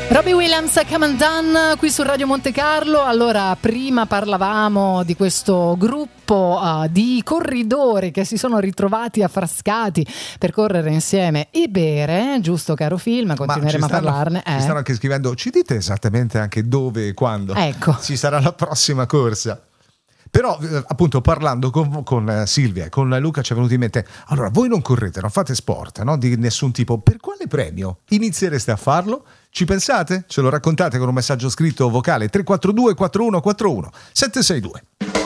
Robbie Williams, Come Undone, qui su Radio Monte Carlo. Allora, prima parlavamo di questo gruppo di corridori che si sono ritrovati affrascati per correre insieme e bere, giusto caro Film? Continueremo a parlarne. Ci stanno anche scrivendo, ci dite esattamente anche dove e quando ci sarà la prossima corsa? Però appunto parlando con Silvia e con Luca ci è venuto in mente, allora voi non correte, non fate sport, no? Di nessun tipo, per quale premio iniziereste a farlo? Ci pensate? Ce lo raccontate con un messaggio scritto vocale 342 4141 762.